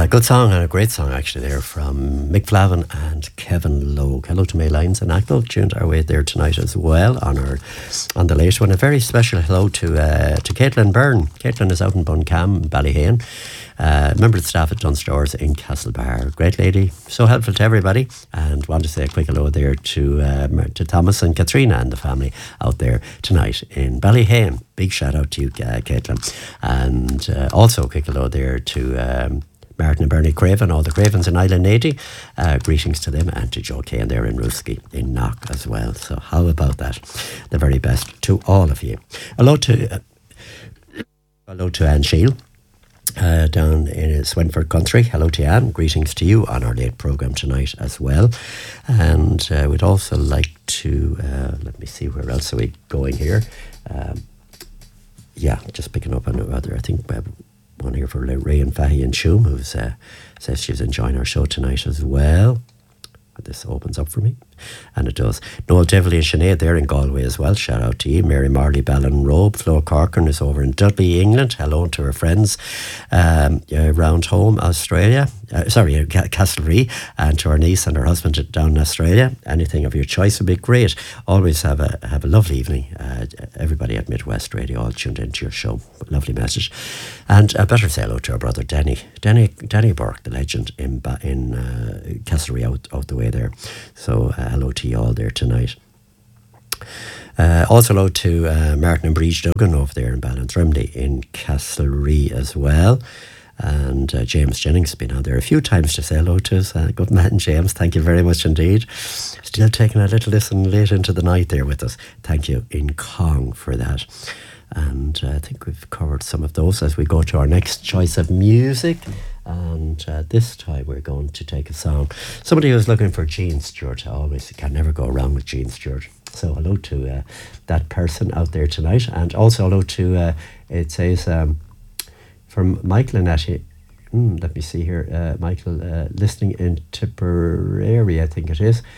Good song, and a great song actually there from Mick Flavin and Kevin Logue. Hello to May Lyons and Acknell, tuned our way there tonight as well on the late one. A very special hello to Caitlin Byrne. Caitlin is out in Buncam, Ballyhane. Member of the staff at Dunstores in Castlebar. Great lady, so helpful to everybody. And want to say a quick hello there to Thomas and Katrina and the family out there tonight in Ballyhane. Big shout out to you, Caitlin. And also a quick hello there to Martin and Bernie Craven, all the Cravens in Island 80. Greetings to them, and to Joe Kane there in Ruski in Knock as well. So how about that? The very best to all of you. Hello to Anne Shield down in Swinford country. Hello to Anne. Greetings to you on our late programme tonight as well. And we'd also like to let me see, where else are we going here? Just picking up on other, I think one here for Ray and Fahy and Shoom, who says she's enjoying our show tonight as well. This opens up for me, and it does. Noel Devley and Sinead there in Galway as well. Shout out to you. Mary Marley, Ballon Robe. Flo Corcoran is over in Dudley, England. Hello to her friends around home, Australia. Castlereagh, and to her niece and her husband down in Australia. Anything of your choice would be great. Always have a lovely evening. Everybody at Midwest Radio all tuned into your show. Lovely message. And I better say hello to our brother Danny Burke, the legend in Castlereagh out the way there. So hello to you all there tonight. Also hello to Martin and Breach Duggan over there in Ballintremdy in Castlereagh as well. And James Jennings has been on there a few times to say hello to us. Good man, James. Thank you very much indeed. Still taking a little listen late into the night there with us. Thank you in Kong for that. And I think we've covered some of those as we go to our next choice of music. And this time we're going to take a song. Somebody who's looking for Gene Stewart. Always can never go wrong with Gene Stewart. So hello to that person out there tonight. And also hello to, it says... from Michael and Ashley, let me see here, Michael, listening in Tipperary, I think it is.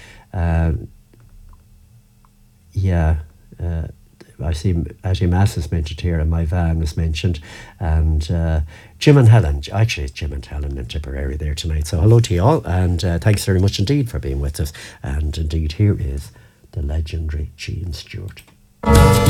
I see Ashley Mass is mentioned here, and my van is mentioned, and Jim and Helen, actually it's Jim and Helen in Tipperary there tonight. So hello to you all, and thanks very much indeed for being with us. And indeed, here is the legendary Gene Stewart.